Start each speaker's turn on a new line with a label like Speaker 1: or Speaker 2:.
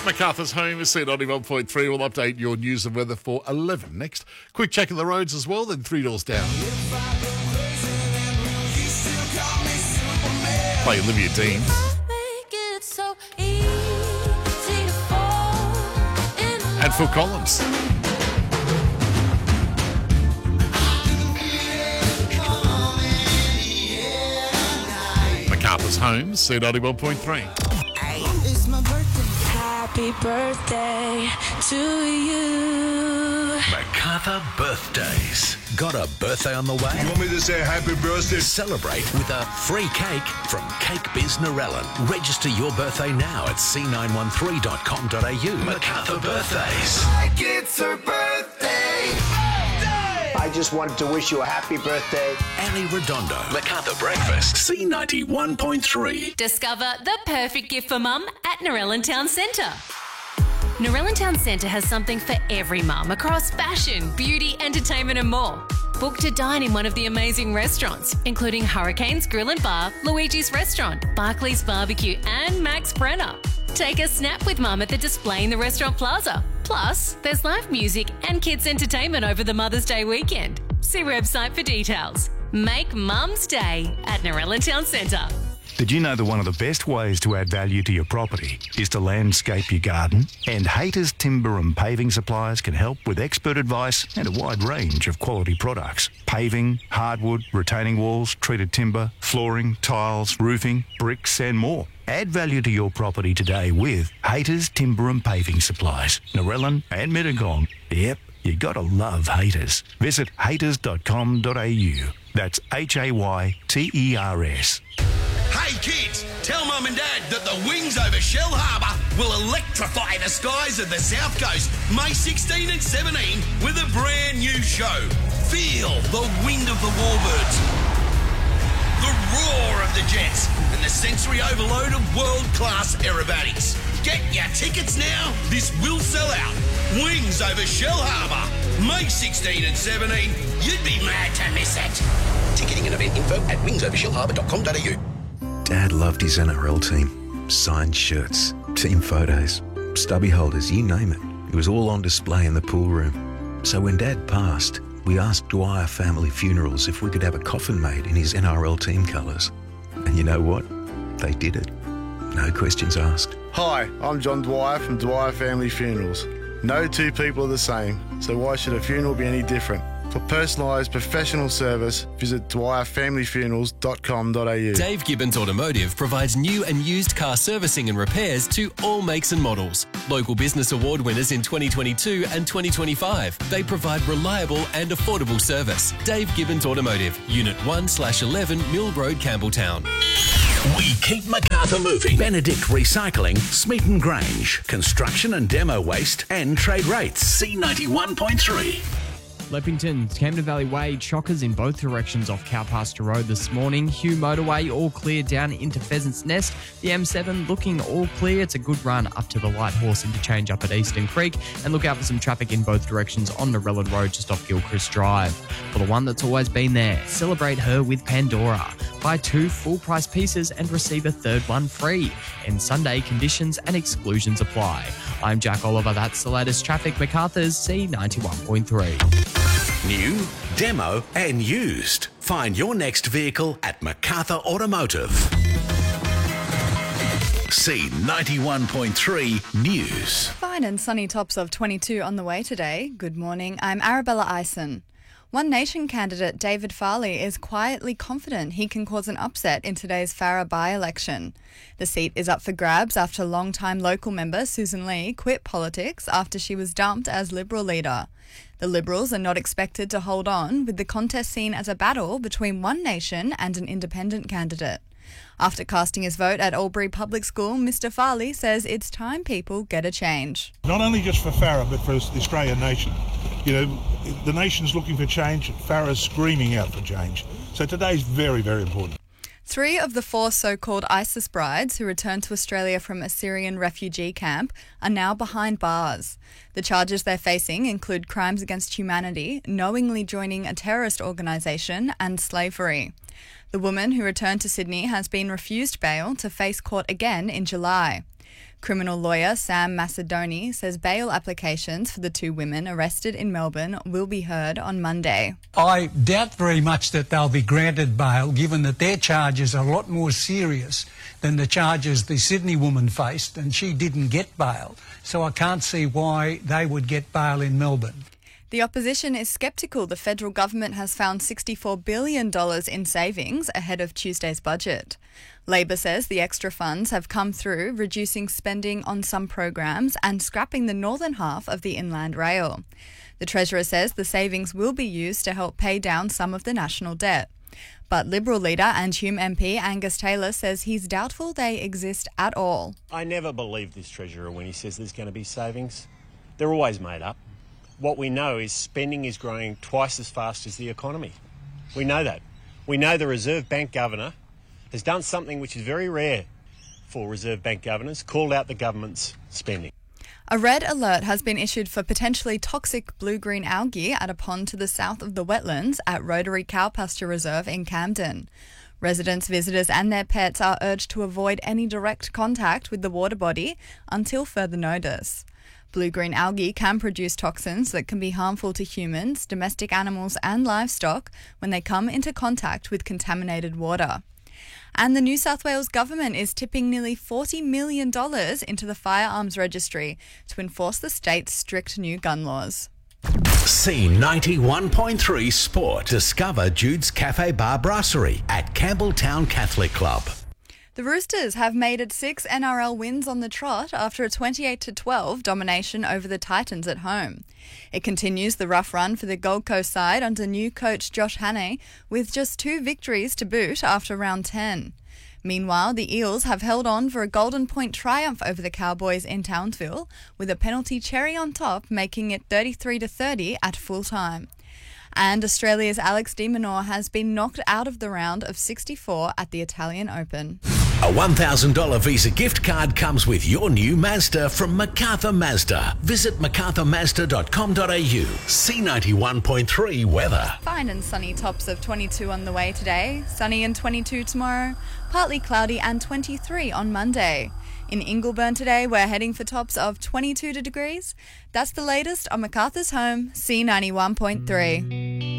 Speaker 1: MacArthur's home is C91.3. We'll update your news and weather for 11 next. Quick check of the roads as well, then 3 doors down. Play Olivia Dean. And Phil Collins. MacArthur's home, C91.3.
Speaker 2: It's my birthday. Happy birthday to you.
Speaker 3: MacArthur birthdays. Got a birthday on the way?
Speaker 4: You want me to say happy birthday?
Speaker 3: Celebrate with a free cake from Cake Biz Narellan. Register your birthday now at c913.com.au. MacArthur birthdays.
Speaker 4: Like it's her birthday.
Speaker 5: I just wanted to wish you a happy birthday.
Speaker 3: Annie Redondo. MacArthur breakfast. C91.3.
Speaker 6: Discover the perfect gift for mum at Narellan Town Centre. Narellan Town Centre has something for every mum across fashion, beauty, entertainment and more. Book to dine in one of the amazing restaurants, including Hurricanes Grill and Bar, Luigi's Restaurant, Barclays Barbecue and Max Brenner. Take a snap with mum at the display in the restaurant plaza. Plus, there's live music and kids entertainment over the Mother's Day weekend. See website for details. Make Mum's Day at Narellan Town Centre.
Speaker 7: Did you know that one of the best ways to add value to your property is to landscape your garden? And Haters Timber and Paving Suppliers can help with expert advice and a wide range of quality products. Paving, hardwood, retaining walls, treated timber, flooring, tiles, roofing, bricks and more. Add value to your property today with Haters Timber and Paving Supplies, Narellan and Mittagong. Yep, you gotta love Haters. Visit haters.com.au. That's HAYTERS.
Speaker 8: Hey kids, tell Mum and Dad that the Wings over Shell Harbour will electrify the skies of the South Coast May 16 and 17 with a brand new show. Feel the wind of the warbirds, the roar of the jets and the sensory overload of world-class aerobatics. Get your tickets now. This will sell out. Wings over Shell Harbour, May 16 and 17. You'd be mad to miss it. Ticketing and event info at wingsovershellharbour.com.au.
Speaker 9: Dad loved his NRL team. Signed shirts, team photos, stubby holders, you name it. It was all on display in the pool room. So when Dad passed, we asked Dwyer Family Funerals if we could have a coffin made in his NRL team colours. And you know what? They did it. No questions asked.
Speaker 10: Hi, I'm John Dwyer from Dwyer Family Funerals. No two people are the same, so why should a funeral be any different? For personalised professional service, visit dwyerfamilyfunerals.com.au.
Speaker 11: Dave Gibbons Automotive provides new and used car servicing and repairs to all makes and models. Local Business Award winners in 2022 and 2025. They provide reliable and affordable service. Dave Gibbons Automotive, Unit 1/11 Mill Road, Campbelltown.
Speaker 3: We keep MacArthur moving. Benedict Recycling, Smeaton Grange. Construction and demo waste and trade rates. C91.3.
Speaker 12: Leppington, Camden Valley Way, chockers in both directions off Cowpasture Road this morning. Hugh Motorway, all clear down into Pheasant's Nest. The M7 looking all clear. It's a good run up to the Light Horse interchange up at Eastern Creek. And look out for some traffic in both directions on Narellan Road just off Gilchrist Drive. For the one that's always been there, celebrate her with Pandora. Buy 2 full-price pieces and receive a third one free. And Sunday, conditions and exclusions apply. I'm Jack Oliver. That's the latest traffic. MacArthur's C91.3.
Speaker 3: New, demo and used. Find your next vehicle at MacArthur Automotive. C91.3 News.
Speaker 13: Fine and sunny tops of 22 on the way today. Good morning, I'm Arabella Eisen. One Nation candidate David Farley is quietly confident he can cause an upset in today's Farrer by-election. The seat is up for grabs after long-time local member Susan Lee quit politics after she was dumped as Liberal leader. The Liberals are not expected to hold on, with the contest seen as a battle between One Nation and an independent candidate. After casting his vote at Albury Public School, Mr Farley says it's time people get a change.
Speaker 14: Not only just for Farrer, but for the Australian nation. You know, the nation's looking for change, Farrer's screaming out for change. So today's very, very important.
Speaker 13: 3 of the 4 so-called ISIS brides who returned to Australia from a Syrian refugee camp are now behind bars. The charges they're facing include crimes against humanity, knowingly joining a terrorist organisation, and slavery. The woman who returned to Sydney has been refused bail to face court again in July. Criminal lawyer Sam Macedoni says bail applications for the two women arrested in Melbourne will be heard on Monday.
Speaker 15: I doubt very much that they'll be granted bail, given that their charges are a lot more serious than the charges the Sydney woman faced, and she didn't get bail. So I can't see why they would get bail in Melbourne.
Speaker 13: The opposition is sceptical the federal government has found $64 billion in savings ahead of Tuesday's budget. Labor says the extra funds have come through reducing spending on some programs and scrapping the northern half of the Inland Rail. The Treasurer says the savings will be used to help pay down some of the national debt. But Liberal leader and Hume MP Angus Taylor says he's doubtful they exist at all.
Speaker 16: I never believe this Treasurer when he says there's going to be savings. They're always made up. What we know is spending is growing twice as fast as the economy. We know that. We know the Reserve Bank Governor has done something which is very rare for Reserve Bank governors, called out the government's spending.
Speaker 13: A red alert has been issued for potentially toxic blue-green algae at a pond to the south of the wetlands at Rotary Cow Pasture Reserve in Camden. Residents, visitors and their pets are urged to avoid any direct contact with the water body until further notice. Blue-green algae can produce toxins that can be harmful to humans, domestic animals and livestock when they come into contact with contaminated water. And the New South Wales government is tipping nearly $40 million into the firearms registry to enforce the state's strict new gun laws.
Speaker 3: C91.3 Sport. Discover Jude's Cafe Bar Brasserie at Campbelltown Catholic Club.
Speaker 13: The Roosters have made it 6 NRL wins on the trot after a 28-12 domination over the Titans at home. It continues the rough run for the Gold Coast side under new coach Josh Hannay, with just 2 victories to boot after round 10. Meanwhile, the Eels have held on for a Golden Point triumph over the Cowboys in Townsville, with a penalty cherry on top, making it 33-30 at full time. And Australia's Alex de Minaur has been knocked out of the round of 64 at the Italian Open.
Speaker 3: A $1,000 Visa gift card comes with your new Mazda from MacArthur Mazda. Visit macarthurmazda.com.au. C91.3 weather.
Speaker 13: Fine and sunny, tops of 22 on the way today. Sunny and 22 tomorrow. Partly cloudy and 23 on Monday. In Ingleburn today, we're heading for tops of 22 degrees. That's the latest on MacArthur's Home, C91.3.